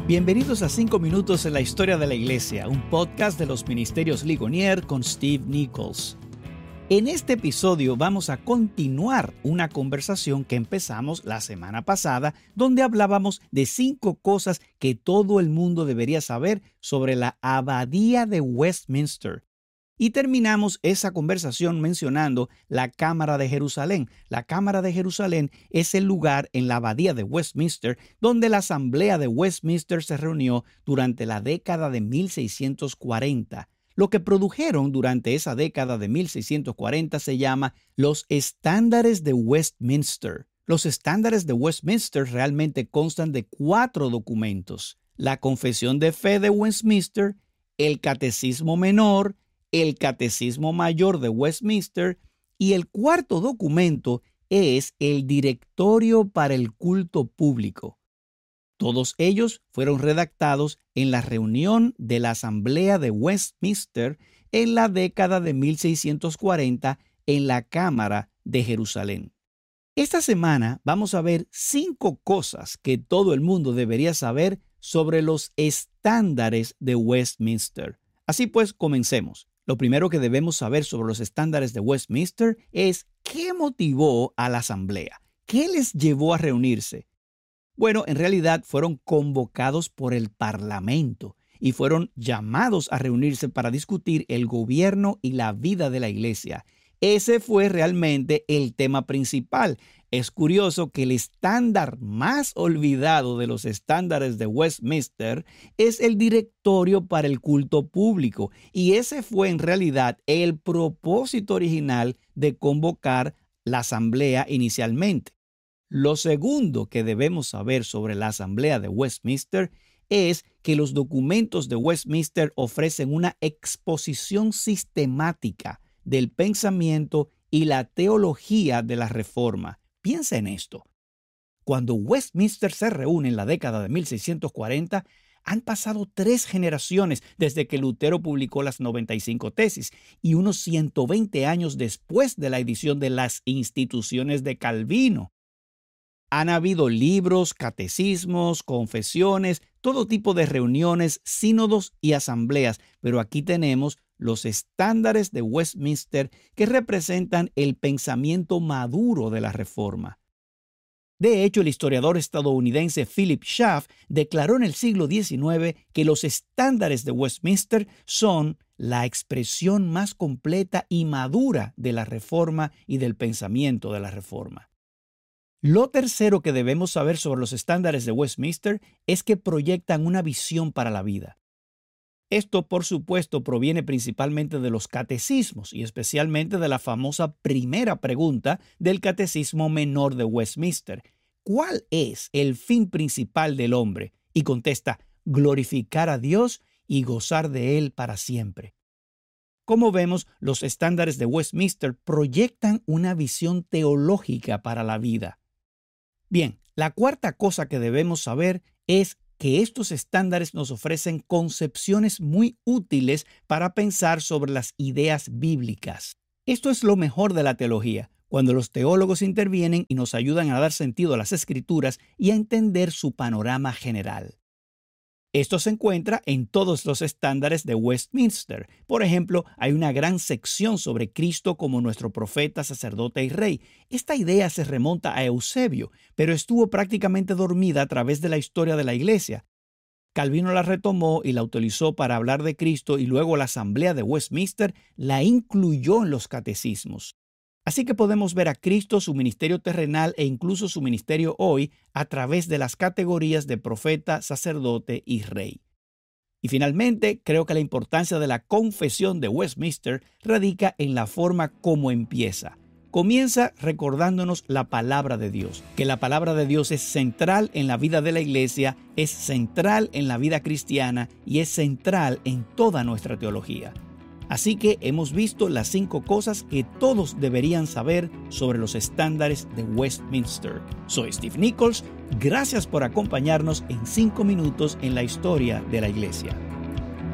Bienvenidos a 5 minutos en la historia de la iglesia, un podcast de los Ministerios Ligonier con Steve Nichols. En este episodio vamos a continuar una conversación que empezamos la semana pasada, donde hablábamos de 5 cosas que todo el mundo debería saber sobre la Abadía de Westminster. Y terminamos esa conversación mencionando la Cámara de Jerusalén. La Cámara de Jerusalén es el lugar en la Abadía de Westminster donde la Asamblea de Westminster se reunió durante la década de 1640. Lo que produjeron durante esa década de 1640 se llama los Estándares de Westminster. Los Estándares de Westminster realmente constan de 4 documentos: la Confesión de Fe de Westminster, el Catecismo Menor, el Catecismo Mayor de Westminster y el 4º documento es el Directorio para el Culto Público. Todos ellos fueron redactados en la reunión de la Asamblea de Westminster en la década de 1640 en la Cámara de Jerusalén. Esta semana vamos a ver 5 cosas que todo el mundo debería saber sobre los estándares de Westminster. Así pues, comencemos. Lo primero que debemos saber sobre los estándares de Westminster es qué motivó a la Asamblea, qué les llevó a reunirse. Bueno, en realidad fueron convocados por el Parlamento y fueron llamados a reunirse para discutir el gobierno y la vida de la iglesia. Ese fue realmente el tema principal. Es curioso que el estándar más olvidado de los estándares de Westminster es el Directorio para el Culto Público, y ese fue en realidad el propósito original de convocar la asamblea inicialmente. Lo segundo que debemos saber sobre la asamblea de Westminster es que los documentos de Westminster ofrecen una exposición sistemática del pensamiento y la teología de la Reforma. Piensa en esto. Cuando Westminster se reúne en la década de 1640, han pasado 3 generaciones desde que Lutero publicó las 95 tesis y unos 120 años después de la edición de las Instituciones de Calvino. Han habido libros, catecismos, confesiones, todo tipo de reuniones, sínodos y asambleas, pero aquí tenemos los estándares de Westminster que representan el pensamiento maduro de la Reforma. De hecho, el historiador estadounidense Philip Schaff declaró en el siglo XIX que los estándares de Westminster son la expresión más completa y madura de la Reforma y del pensamiento de la Reforma. Lo tercero que debemos saber sobre los estándares de Westminster es que proyectan una visión para la vida. Esto, por supuesto, proviene principalmente de los catecismos y especialmente de la famosa primera pregunta del Catecismo Menor de Westminster. ¿Cuál es el fin principal del hombre? Y contesta, glorificar a Dios y gozar de Él para siempre. Como vemos, los estándares de Westminster proyectan una visión teológica para la vida. Bien, la cuarta cosa que debemos saber es que estos estándares nos ofrecen concepciones muy útiles para pensar sobre las ideas bíblicas. Esto es lo mejor de la teología, cuando los teólogos intervienen y nos ayudan a dar sentido a las Escrituras y a entender su panorama general. Esto se encuentra en todos los estándares de Westminster. Por ejemplo, hay una gran sección sobre Cristo como nuestro profeta, sacerdote y rey. Esta idea se remonta a Eusebio, pero estuvo prácticamente dormida a través de la historia de la Iglesia. Calvino la retomó y la utilizó para hablar de Cristo y luego la Asamblea de Westminster la incluyó en los catecismos. Así que podemos ver a Cristo, su ministerio terrenal e incluso su ministerio hoy a través de las categorías de profeta, sacerdote y rey. Y finalmente, creo que la importancia de la confesión de Westminster radica en la forma como empieza. Comienza recordándonos la palabra de Dios, que la palabra de Dios es central en la vida de la iglesia, es central en la vida cristiana y es central en toda nuestra teología. Así que hemos visto las 5 cosas que todos deberían saber sobre los estándares de Westminster. Soy Steve Nichols. Gracias por acompañarnos en 5 minutos en la historia de la iglesia.